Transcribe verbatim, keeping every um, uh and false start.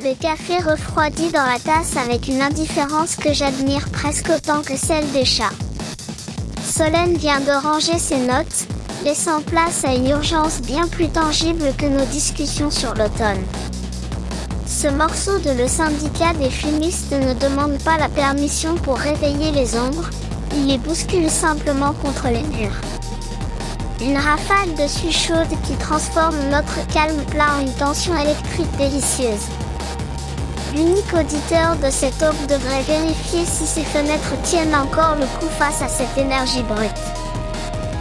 Le café refroidit dans la tasse avec une indifférence que j'admire presque autant que celle des chats. Solène vient de ranger ses notes, laissant place à une urgence bien plus tangible que nos discussions sur l'automne. Ce morceau de Le Syndicat des fumistes ne demande pas la permission pour réveiller les ombres, il les bouscule simplement contre les murs. Une rafale de suie chaude qui transforme notre calme plat en une tension électrique délicieuse. L'unique auditeur de cette aube devrait vérifier si ses fenêtres tiennent encore le coup face à cette énergie brute.